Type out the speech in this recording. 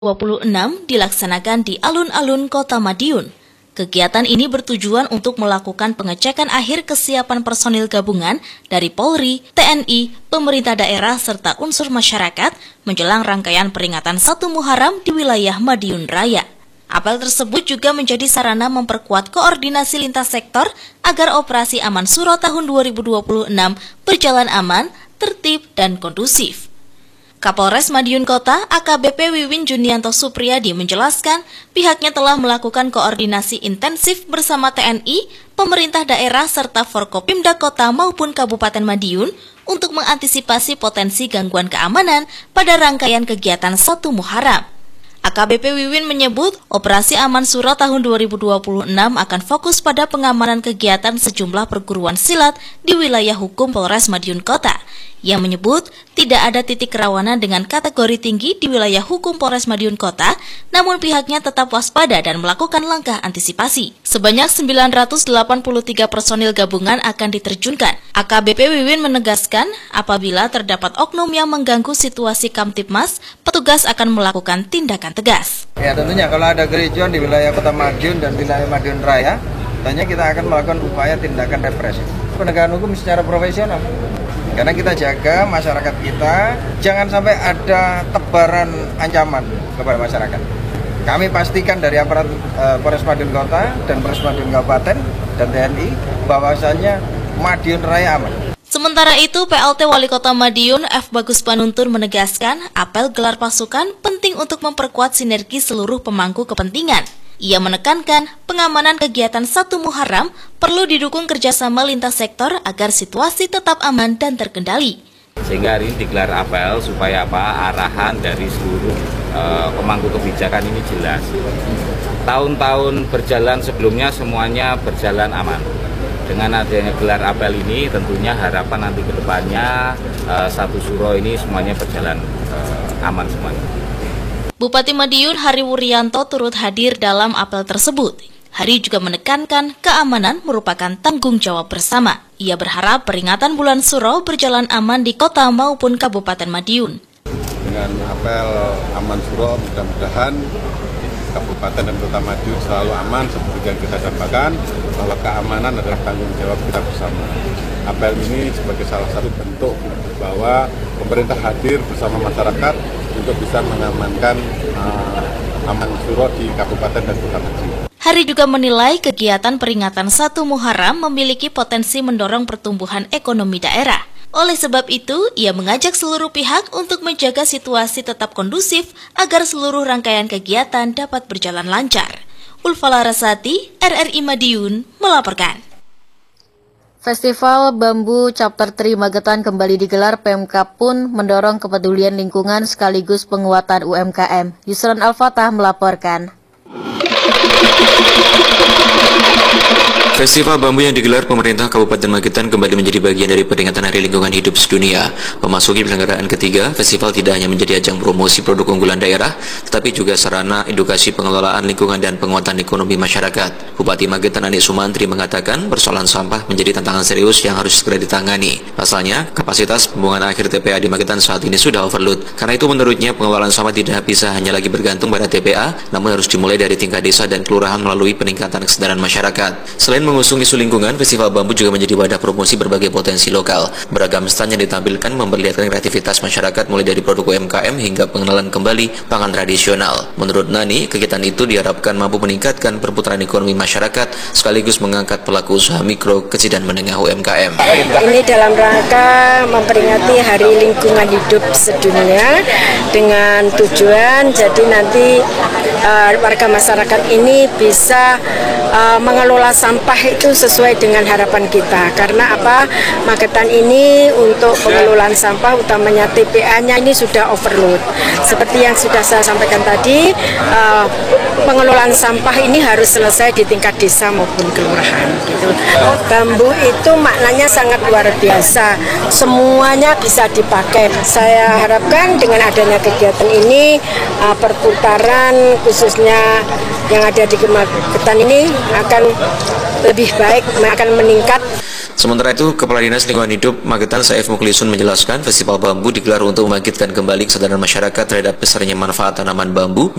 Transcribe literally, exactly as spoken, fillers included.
dua puluh enam dilaksanakan di alun-alun Kota Madiun. Kegiatan ini bertujuan untuk melakukan pengecekan akhir kesiapan personil gabungan dari Polri, T N I, pemerintah daerah, serta unsur masyarakat menjelang rangkaian peringatan satu Muharram di wilayah Madiun Raya. Apel tersebut juga menjadi sarana memperkuat koordinasi lintas sektor agar operasi Aman Suro tahun dua ribu dua puluh enam berjalan aman, tertib, dan kondusif. Kapolres Madiun Kota, A K B P Wiwin Junianto Supriyadi menjelaskan pihaknya telah melakukan koordinasi intensif bersama T N I, pemerintah daerah, serta Forkopimda Kota maupun Kabupaten Madiun untuk mengantisipasi potensi gangguan keamanan pada rangkaian kegiatan satu Muharram. A K B P Wiwin menyebut operasi Aman Suro tahun dua ribu dua puluh enam akan fokus pada pengamanan kegiatan sejumlah perguruan silat di wilayah hukum Polres Madiun Kota, yang menyebut tidak ada titik kerawanan dengan kategori tinggi di wilayah hukum Polres Madiun Kota, namun pihaknya tetap waspada dan melakukan langkah antisipasi. Sebanyak sembilan ratus delapan puluh tiga personil gabungan akan diterjunkan. A K B P Wiwin menegaskan apabila terdapat oknum yang mengganggu situasi Kamtibmas, petugas akan melakukan tindakan tegas. Ya, tentunya kalau ada kericuan di wilayah Kota Madiun dan wilayah Madiun Raya, tentunya kita akan melakukan upaya tindakan represif. Penegakan hukum secara profesional. Karena kita jaga masyarakat kita, jangan sampai ada tebaran ancaman kepada masyarakat. Kami pastikan dari aparat uh, Polres Madiun Kota dan Polres Madiun Kabupaten dan T N I bahwasannya Madiun Raya aman. Sementara itu, P L T Wali Kota Madiun F. Bagus Panuntun menegaskan apel gelar pasukan penting untuk memperkuat sinergi seluruh pemangku kepentingan. Ia menekankan pengamanan kegiatan satu Muharram perlu didukung kerjasama lintas sektor agar situasi tetap aman dan terkendali. Sehingga hari ini digelar apel supaya apa arahan dari seluruh uh, pemangku kebijakan ini jelas. Tahun-tahun berjalan sebelumnya semuanya berjalan aman. Dengan adanya gelar apel ini tentunya harapan nanti ke depannya uh, satu Suro ini semuanya berjalan uh, aman semuanya. Bupati Madiun Hari Wuryanto turut hadir dalam apel tersebut. Hari juga menekankan keamanan merupakan tanggung jawab bersama. Ia berharap peringatan bulan Suro berjalan aman di kota maupun Kabupaten Madiun. Dengan apel Aman Suro, mudah-mudahan Kabupaten dan Kota Madiun selalu aman seperti yang kita dapatkan, bahwa keamanan adalah tanggung jawab kita bersama. Apel ini sebagai salah satu bentuk bahwa pemerintah hadir bersama masyarakat untuk bisa mengamankan uh, Aman Suro di Kabupaten dan Kota Madiun. Hari juga menilai kegiatan peringatan satu Muharram memiliki potensi mendorong pertumbuhan ekonomi daerah. Oleh sebab itu, ia mengajak seluruh pihak untuk menjaga situasi tetap kondusif agar seluruh rangkaian kegiatan dapat berjalan lancar. Ulfa Larasati, R R I Madiun, melaporkan. Festival Bambu Chapter tiga Magetan kembali digelar. Pemkab pun mendorong kepedulian lingkungan sekaligus penguatan U M K M. Yusron Al-Fatah melaporkan. Festival Bambu yang digelar pemerintah Kabupaten Magetan kembali menjadi bagian dari peringatan Hari Lingkungan Hidup Sedunia. Memasuki penyelenggaraan ketiga, festival tidak hanya menjadi ajang promosi produk unggulan daerah, tetapi juga sarana edukasi pengelolaan lingkungan dan penguatan ekonomi masyarakat. Bupati Magetan Anik Sumantri mengatakan persoalan sampah menjadi tantangan serius yang harus segera ditangani. Pasalnya, kapasitas pembuangan akhir T P A di Magetan saat ini sudah overload. Karena itu menurutnya pengelolaan sampah tidak bisa hanya lagi bergantung pada T P A, namun harus dimulai dari tingkat desa dan kelurahan melalui peningkatan kesadaran masyarakat. Selain mengusung isu lingkungan, Festival Bambu juga menjadi wadah promosi berbagai potensi lokal. Beragam stand yang ditampilkan memperlihatkan kreativitas masyarakat mulai dari produk U M K M hingga pengenalan kembali pangan tradisional. Menurut Nani, kegiatan itu diharapkan mampu meningkatkan perputaran ekonomi masyarakat sekaligus mengangkat pelaku usaha mikro, kecil dan menengah U M K M. Ini dalam rangka memperingati Hari Lingkungan Hidup Sedunia dengan tujuan jadi nanti uh, warga masyarakat ini bisa uh, mengelola sampah itu sesuai dengan harapan kita. Karena apa? Magetan ini untuk pengelolaan sampah utamanya T P A-nya ini sudah overload. Seperti yang sudah saya sampaikan tadi, uh, pengelolaan sampah ini harus selesai di tingkat desa maupun kelurahan. Gitu. Bambu itu maknanya sangat luar biasa. Semuanya bisa dipakai. Saya harapkan dengan adanya kegiatan ini, uh, perputaran khususnya yang ada di Magetan ini akan lebih baik, akan meningkat. Sementara itu, Kepala Dinas Lingkungan Hidup Magetan Saif Mukhlisun menjelaskan festival bambu digelar untuk membangkitkan kembali kesadaran masyarakat terhadap besarnya manfaat tanaman bambu